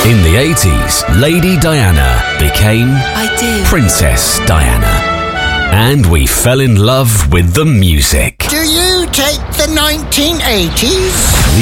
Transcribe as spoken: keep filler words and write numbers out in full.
In the eighties, Lady Diana became I do. Princess Diana. And we fell in love with the music. Do you take the nineteen eighties?